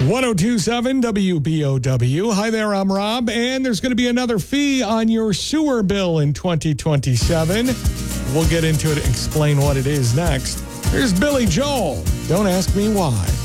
1027 WBOW. Hi there, I'm Rob, and there's going to be another fee on your sewer bill in 2027. We'll get into it and explain what it is next. Here's Billy Joel. Don't ask me why.